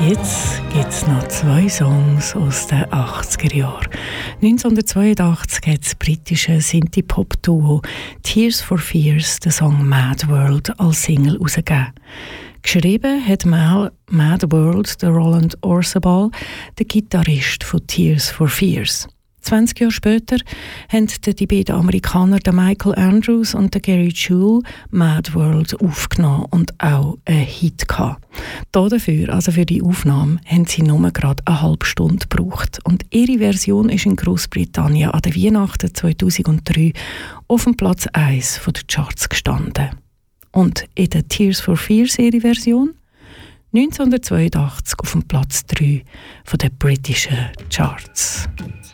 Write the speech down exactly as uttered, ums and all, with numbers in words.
Jetzt gibt es noch zwei Songs aus den achtziger Jahren. neunzehnhundertzweiundachtzig hat das britische Synthie-Pop-Duo Tears for Fears den Song Mad World als Single herausgegeben. Geschrieben hat Mal Mad World der Roland Orzabal, der Gitarrist von Tears for Fears. zwanzig Jahre später haben die beiden Amerikaner, der Michael Andrews und der Gary Juhl, Mad World aufgenommen und auch einen Hit gehabt. Dafür, also für die Aufnahme, haben sie nur gerade eine halbe Stunde gebraucht. Und ihre Version ist in Großbritannien an der Weihnachten zweitausenddrei auf dem Platz eins der Charts gestanden. Und in der Tears for Fears ihre Version neunzehnhundertzweiundachtzig auf dem Platz drei der britischen Charts.